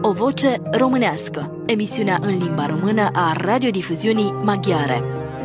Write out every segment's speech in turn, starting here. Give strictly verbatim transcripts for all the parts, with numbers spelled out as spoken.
O voce românească, emisiunea în limba română a radiodifuziunii maghiare.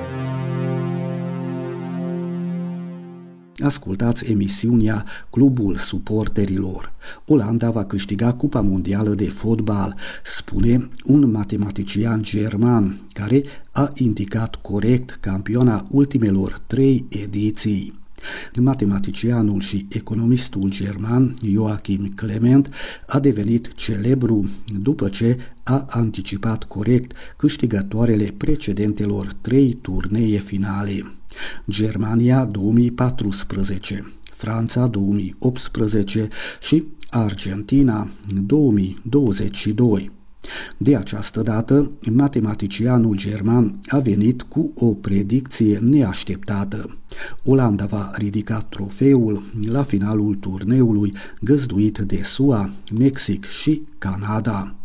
Ascultați emisiunea Clubul Suporterilor. Olanda va câștiga Cupa Mondială de Fotbal, spune un matematician german care a indicat corect campioana ultimelor trei ediții. Matematicianul și economistul german Joachim Clement a devenit celebru după ce a anticipat corect câștigătoarele precedentelor trei turnee finale: Germania două mii paisprezece, Franța două mii optsprezece și Argentina două mii douăzeci și doi. De această dată, matematicianul german a venit cu o predicție neașteptată. Olanda va ridica trofeul la finalul turneului găzduit de S U A, Mexic și Canada.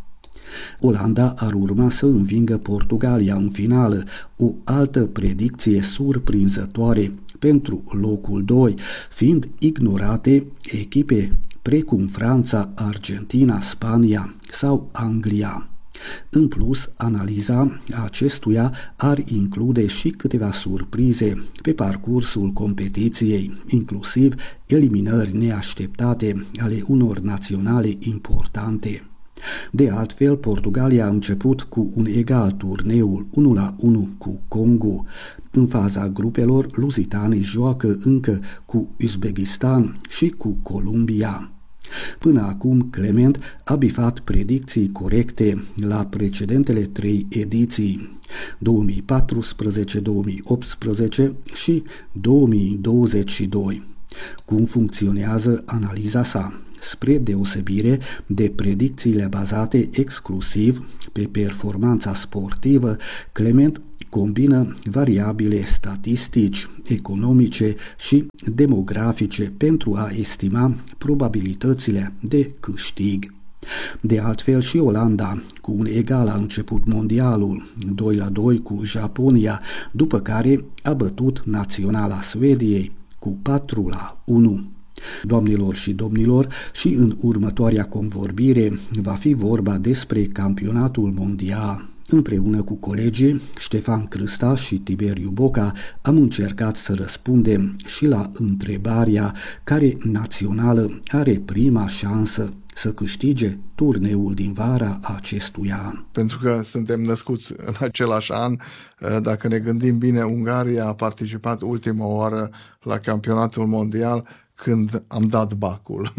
Olanda ar urma să învingă Portugalia în finală, o altă predicție surprinzătoare pentru locul doi, fiind ignorate echipe precum Franța, Argentina, Spania sau Anglia. În plus, analiza acestuia ar include și câteva surprize pe parcursul competiției, inclusiv eliminări neașteptate ale unor naționale importante. De altfel, Portugalia a început cu un egal turneul unu la unu cu Congo. În faza grupelor, lusitanii joacă încă cu Uzbekistan și cu Columbia. Până acum, Clement a bifat predicții corecte la precedentele trei ediții, două mii paisprezece, două mii optsprezece și două mii douăzeci și doi. Cum funcționează analiza sa? Spre deosebire de predicțiile bazate exclusiv pe performanța sportivă, Clement combină variabile statistici, economice și demografice pentru a estima probabilitățile de câștig. De altfel, și Olanda, cu un egal a început mondialul doi la doi cu Japonia, după care a bătut naționala Suediei cu patru la unu. Doamnelor și domnilor, și în următoarea convorbire va fi vorba despre campionatul mondial. Împreună cu colegii Ștefan Crâsta și Tiberiu Boca am încercat să răspundem și la întrebarea care națională are prima șansă să câștige turneul din vara acestui an. Pentru că suntem născuți în același an, dacă ne gândim bine, Ungaria a participat ultima oară la campionatul mondial când am dat bacul.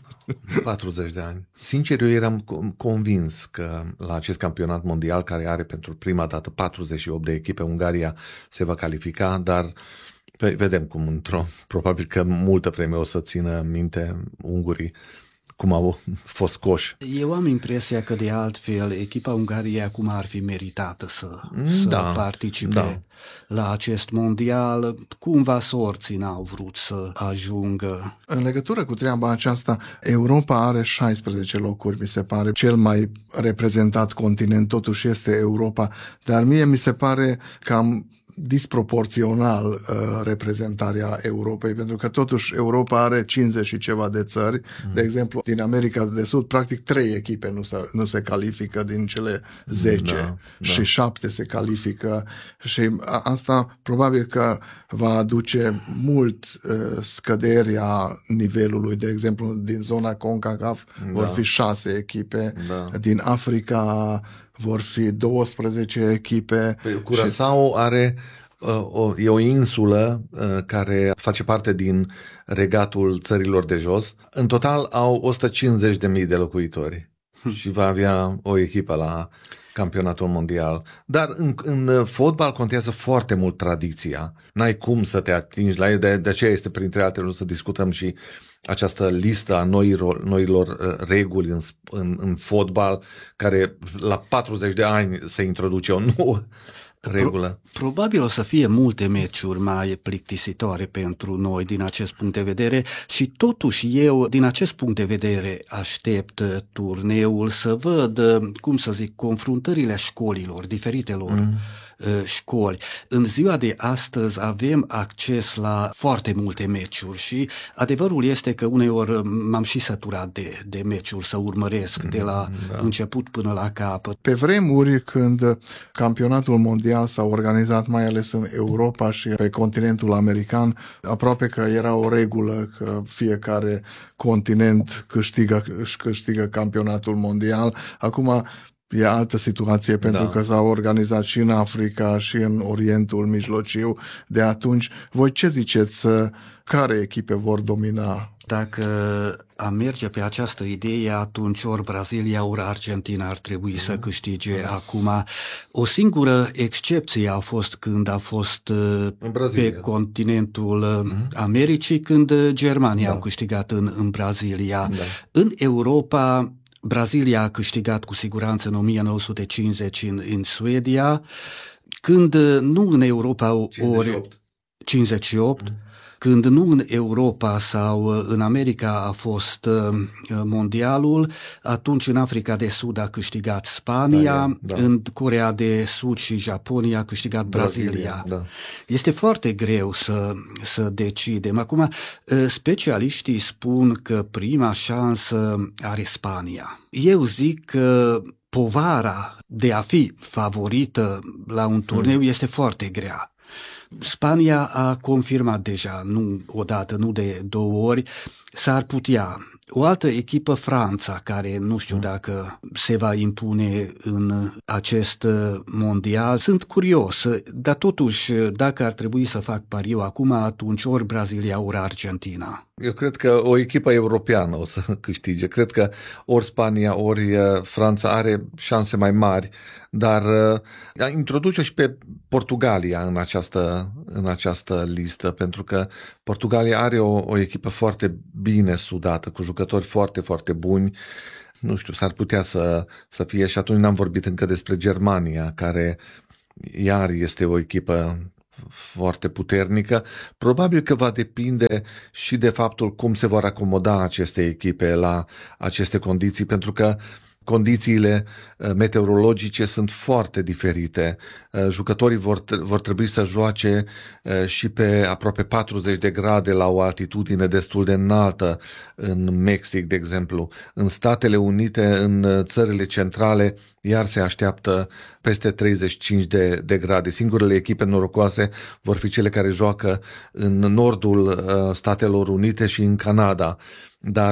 patruzeci de ani. Sincer, eu eram convins că la acest campionat mondial, care are pentru prima dată patruzeci și opt de echipe, Ungaria se va califica, dar vedem cum într-o, probabil că multă vreme o să țină minte ungurii cum au fost scoși. Eu am impresia că de altfel echipa Ungariei acum ar fi meritată să, da, să participe da. la acest mondial. Cumva sorții n-au vrut să ajungă. În legătură cu treaba aceasta, Europa are șaisprezece locuri, mi se pare. Cel mai reprezentat continent totuși este Europa, dar mie mi se pare cam disproporțional uh, reprezentarea Europei, pentru că totuși Europa are cincizeci și ceva de țări. Mm. De exemplu, din America de Sud, practic trei echipe nu se, nu se califică din cele zece da, și da. șapte se califică și asta probabil că va aduce mult uh, scăderea nivelului. De exemplu, din zona CONCACAF da. vor fi șase echipe, da. din Africa vor fi douăsprezece echipe. Curaçao are uh, o, e o insulă uh, care face parte din regatul țărilor de jos. În total au o sută cincizeci de mii de locuitori și va avea o echipă la campionatul mondial. Dar în, în fotbal contează foarte mult tradiția. N-ai cum să te atingi la el, de, de aceea este printre altele să discutăm și această listă a noilor, noilor uh, reguli în, în, în fotbal, care la patruzeci de ani se introduce o nouă regulă. Pro, probabil o să fie multe meciuri mai plictisitoare pentru noi din acest punct de vedere și totuși eu, din acest punct de vedere, aștept turneul să văd, cum să zic, confruntările școlilor, diferitelor mm. școli. În ziua de astăzi avem acces la foarte multe meciuri și adevărul este că uneori m-am și săturat de, de meciuri să urmăresc de la da. început până la capăt. Pe vremuri când campionatul mondial s-a organizat mai ales în Europa și pe continentul american, aproape că era o regulă că fiecare continent câștigă, își câștigă campionatul mondial. Acum e altă situație pentru da. că s-a organizat și în Africa și în Orientul Mijlociu de atunci. Voi ce ziceți? Care echipe vor domina? Dacă am merge pe această idee, atunci ori Brazilia, ori Argentina ar trebui mm. să câștige mm. acum. O singură excepție a fost când a fost pe continentul mm. Americii, când Germania da. au câștigat în, în Brazilia. Da. În Europa, Brazilia a câștigat cu siguranță în o mie nouă sute cincizeci în, în Suedia, când nu în Europa ori cincizeci și opt, mm. când nu în Europa sau în America a fost mondialul, atunci în Africa de Sud a câștigat Spania, da, da. în Coreea de Sud și Japonia a câștigat Brazilia. Brazilia da. Este foarte greu să, să decidem. Acum, specialiștii spun că prima șansă are Spania. Eu zic că povara de a fi favorită la un turneu hmm. este foarte grea. Spania a confirmat deja, nu odată, nu de două ori, s-ar putea. O altă echipă, Franța, care nu știu dacă se va impune în acest mondial. Sunt curios, dar totuși, dacă ar trebui să fac pariu acum, atunci ori Brazilia, ori Argentina. Eu cred că o echipă europeană o să câștige. Cred că ori Spania, ori Franța are șanse mai mari, dar introduce și pe Portugalia în această, în această listă, pentru că Portugalia are o, o echipă foarte bine sudată, cu jucători foarte, foarte buni. Nu știu, s-ar putea să, să fie, și atunci n-am vorbit încă despre Germania, care iar este o echipă foarte puternică. Probabil că va depinde și de faptul cum se vor acomoda aceste echipe la aceste condiții, pentru că condițiile meteorologice sunt foarte diferite. Jucătorii vor, vor trebui să joace și pe aproape patruzeci de grade la o altitudine destul de înaltă în Mexic, de exemplu. În Statele Unite, în țările centrale, iar se așteaptă peste treizeci și cinci de, de grade. Singurele echipe norocoase vor fi cele care joacă în nordul Statelor Unite și în Canada. Dar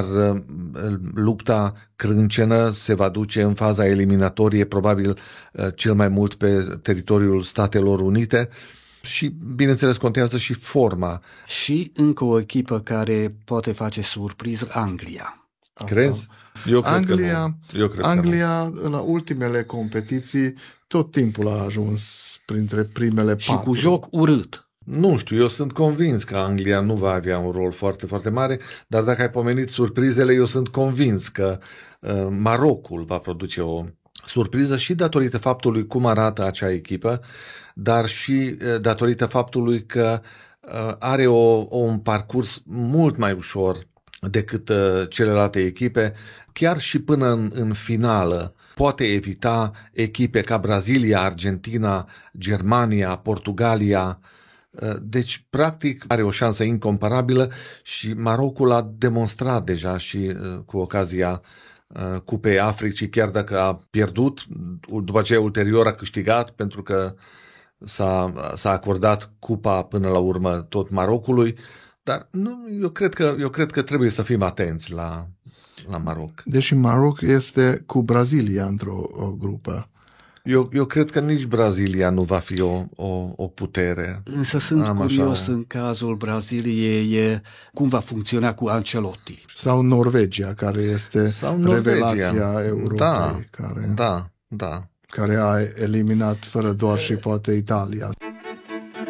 lupta crâncenă se va duce în faza eliminatorie, probabil cel mai mult pe teritoriul Statelor Unite și, bineînțeles, contează și forma. Și încă o echipă care poate face surpriză, Anglia. Asta. Crezi? Eu cred Anglia, că nu. Eu cred Anglia că nu. La ultimele competiții, tot timpul a ajuns printre primele patru. Și cu joc urât. Nu știu, eu sunt convins că Anglia nu va avea un rol foarte, foarte mare, dar dacă ai pomenit surprizele, eu sunt convins că uh, Marocul va produce o surpriză și datorită faptului cum arată acea echipă, dar și uh, datorită faptului că uh, are o, o, un parcurs mult mai ușor decât uh, celelalte echipe, chiar și până în, în finală. Poate evita echipe ca Brazilia, Argentina, Germania, Portugalia. Deci, practic, are o șansă incomparabilă și Marocul a demonstrat deja și cu ocazia Cupei Africii, chiar dacă a pierdut, după aceea ulterior a câștigat, pentru că s-a, s-a acordat cupa până la urmă tot Marocului, dar nu, eu cred că, eu cred că trebuie să fim atenți la, la Maroc. Deși Maroc este cu Brazilia într-o o grupă. Eu, eu cred că nici Brazilia nu va fi o, o, o putere. Însă sunt Am curios așa... în cazul Braziliei cum va funcționa cu Ancelotti. Sau Norvegia, care este Sau Norvegia. revelația Europei. Da, care, da, da. care a eliminat fără doar și poate Italia.